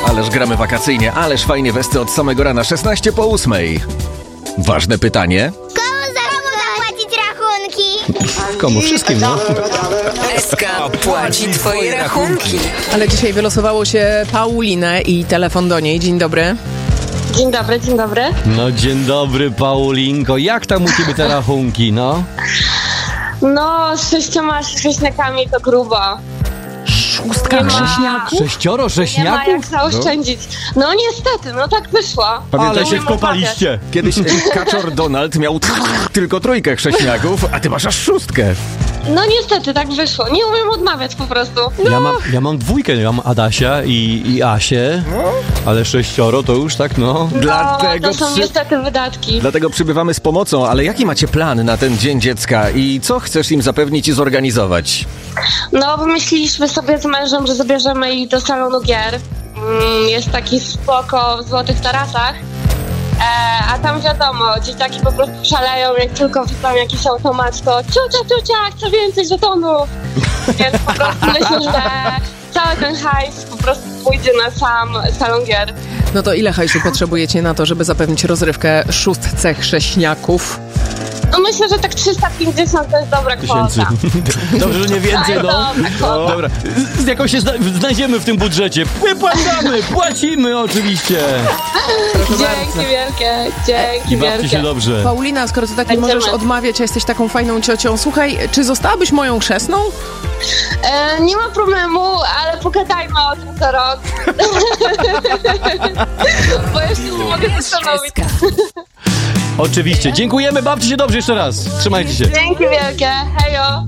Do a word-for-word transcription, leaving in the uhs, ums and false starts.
ależ gramy wakacyjnie, ależ fajnie Westy od samego rana, szesnaście po ósmej. Ważne pytanie. Komu zapłacić rachunki? Komu? Wszystkim, no. S K płaci twoje rachunki. Ale dzisiaj wylosowało się Paulinę i telefon do niej. Dzień dobry. Dzień dobry, dzień dobry. No dzień dobry, Paulinko. Jak tam u ciebie te rachunki, no? No, z sześcioma sześniakami to grubo. Szóstka Nie ma- grześniaków? Sześcioro Nie ma jak sześniaków? zaoszczędzić. No niestety, no tak wyszło. Ale Nie się umiem wkopaliście. Kiedyś kaczor Donald miał tylko trójkę chrześniaków, a ty masz aż szóstkę. No niestety, tak wyszło. Nie umiem odmawiać po prostu. Ja mam, ja mam dwójkę, ja mam Adasia i, i Asię, ale sześcioro to już tak, no. Dlatego, No, to są przy... niestety wydatki. Dlatego przybywamy z pomocą, ale jaki macie plan na ten Dzień Dziecka i co chcesz im zapewnić i zorganizować? No, wymyśliliśmy sobie z mężem, że zabierzemy ich do salonu gier. Mm, Jest taki spoko w Złotych Tarasach. E, a tam wiadomo, dzieciaki po prostu szaleją, jak tylko widzą jakiś automat, to ciucia, ciucia, chcę więcej żetonów. Więc po prostu myślę, że cały ten hajs po prostu pójdzie na sam salon gier. No to ile hajsu potrzebujecie na to, żeby zapewnić rozrywkę szóstce chrześniaków? No myślę, że tak trzysta pięćdziesiąt to jest dobra Tysięcy. kwota. Dobrze, że nie więcej, Ale no. dobra kwota. Dobra, z jakoś się zna- znajdziemy w tym budżecie. Płacamy, płacimy oczywiście. Dzięki wielkie, dzięki I bawcie wielkie. się dobrze. Paulina, skoro ty tak nie Będziemy. możesz odmawiać, a jesteś taką fajną ciocią, słuchaj, czy zostałabyś moją chrzestną? E, nie ma problemu, ale pogadajmy o tym za rok. Bo jeszcze nie mogę zastanowić. S K. Oczywiście. Dziękujemy, bawcie się dobrze jeszcze raz. Trzymajcie się. Dzięki wielkie, hejo.